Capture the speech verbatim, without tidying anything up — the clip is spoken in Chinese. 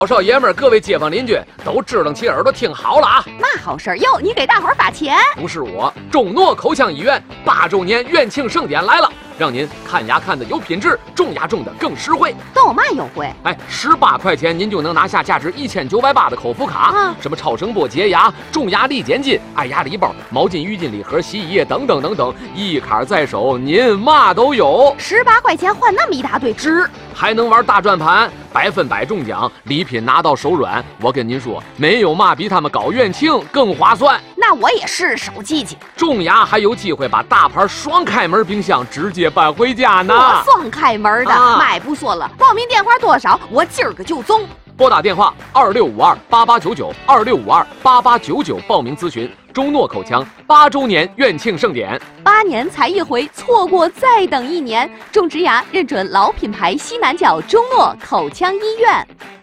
老少爷们儿，各位街坊邻居都支棱起耳朵听好了啊！ 嘛好事儿哟？你给大伙儿发钱？ 不是我，中诺口腔医院八周年院庆盛典来了，让您看牙看的有品质，种牙种的更实惠。 都有嘛优惠？ 哎，十八块钱您就能拿下价值一千九百八的口服卡， 啊、 什么超声波洁牙、种牙力减筋、爱牙礼包、毛巾、浴巾礼盒、洗衣液等等等等，一卡在手，您嘛都有。 十八块钱换那么一大堆，值！ 还能玩大转盘，百分百中奖，礼品拿到手软。我跟您说，没有嘛比他们搞院庆更划算。 那我也是手机去。 种牙还有机会把大牌双开门冰箱直接搬回家呢。 我双开门的， 啊、 买不说了。报名电话多少？我今儿个就中。 拨打电话二六五二八八九九二六五二八八九九报名咨询中诺口腔八周年院庆盛典。 八年才一回，错过再等一年。种植牙认准老品牌西南角中诺口腔医院。